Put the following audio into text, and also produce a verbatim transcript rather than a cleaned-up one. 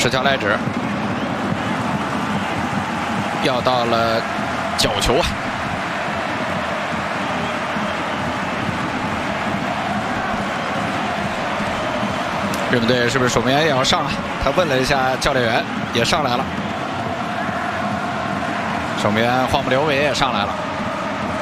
持球来指，要到了角球啊！日本队是不是守门员也要上啊？他问了一下教练员，也上来了。守门员荒木留伟也上来了。